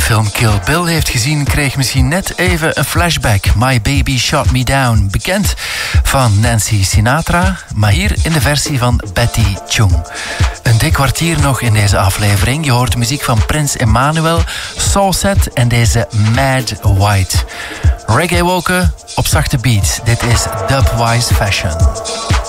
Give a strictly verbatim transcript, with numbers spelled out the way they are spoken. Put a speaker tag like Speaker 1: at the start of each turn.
Speaker 1: film Kill Bill heeft gezien, kreeg misschien net even een flashback. My Baby Shot Me Down, bekend van Nancy Sinatra, maar hier in de versie van Betty Chung. Een dik kwartier nog in deze aflevering. Je hoort muziek van Prins Emmanuel, Soulset en deze Mad White. Reggae woken op zachte beats. Dit is Dubwise Fashion.